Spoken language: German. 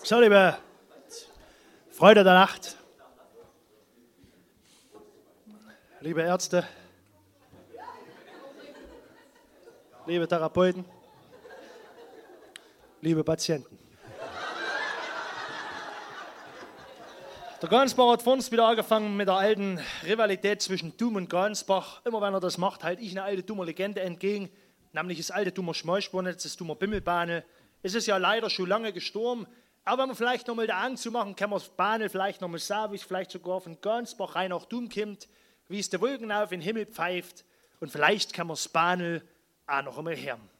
So, liebe Freunde der Nacht, liebe Ärzte, liebe Therapeuten, liebe Patienten. Der Gansbach hat vor uns wieder angefangen mit der alten Rivalität zwischen Dum und Gansbach. Immer wenn er das macht, halte ich eine alte Dummer Legende entgegen, nämlich das alte Dummer Schmalspannetz, das Dummer Bimmelbahne. Es ist ja leider schon lange gestorben, aber wenn wir vielleicht nochmal der Angst zu machen, kann man das Bahne vielleicht nochmal sagen, wie es vielleicht sogar von Gansbach rein nach Dum kommt, wie es der Wolken auf den Himmel pfeift und vielleicht kann man das Bahne auch noch einmal hören.